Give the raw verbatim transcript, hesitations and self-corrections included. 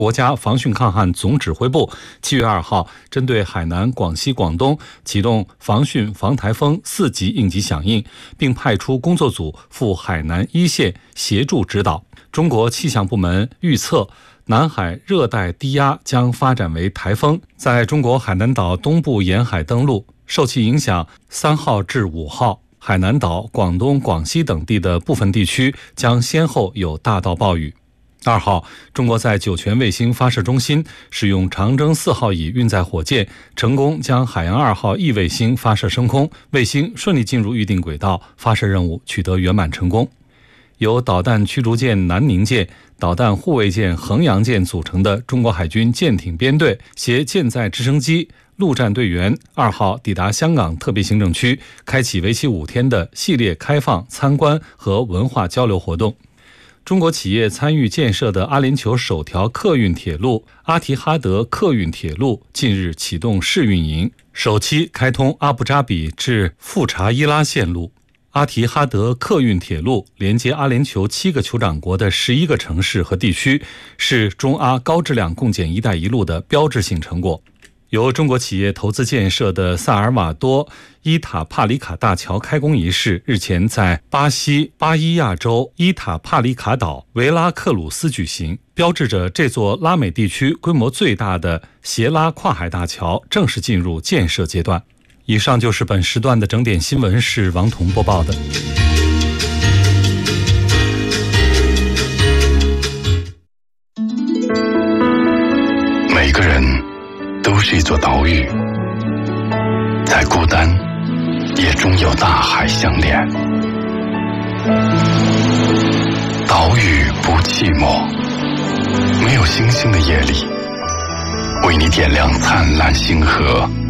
国家防汛抗旱总指挥部七月二号针对海南、广西、广东启动防汛防台风四级应急响应，并派出工作组赴海南一线协助指导。中国气象部门预测，南海热带低压将发展为台风，在中国海南岛东部沿海登陆，受其影响，三号至五号，海南岛、广东、广西等地的部分地区将先后有大到暴雨。二号，中国在酒泉卫星发射中心使用长征四号乙运载火箭，成功将海洋二号 E 卫星发射升空，卫星顺利进入预定轨道，发射任务取得圆满成功。由导弹驱逐舰南宁舰、导弹护卫舰衡阳舰组成的中国海军舰艇编队携舰载直升机、陆战队员二号抵达香港特别行政区，开启为期五天的系列开放参观和文化交流活动。中国企业参与建设的阿联酋首条客运铁路阿提哈德客运铁路近日启动试运营，首期开通阿布扎比至富查伊拉线路。阿提哈德客运铁路连接阿联酋七个酋长国的十一个城市和地区，是中阿高质量共建“一带一路”的标志性成果。由中国企业投资建设的萨尔瓦多伊塔帕里卡大桥开工仪式日前在巴西巴伊亚州伊塔帕里卡岛维拉克鲁斯举行，标志着这座拉美地区规模最大的斜拉跨海大桥正式进入建设阶段。以上就是本时段的整点新闻，是王彤播报的。 每个人都是一座岛屿，再孤单也终有大海相连。岛屿不寂寞，没有星星的夜里，为你点亮灿烂星河。